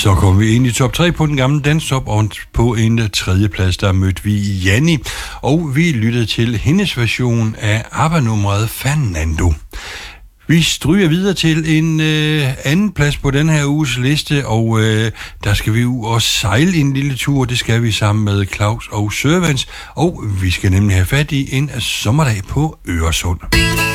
Så kom vi ind i top 3 på den gamle danstop, og på en tredje plads, der mødte vi Janni, og vi lyttede til hendes version af ABBA-nummeret Fernando. Vi stryger videre til en anden plads på den her uges liste, og der skal vi ud og sejle en lille tur. Det skal vi sammen med Claus og Servants, og vi skal nemlig have fat i en sommerdag på Øresund.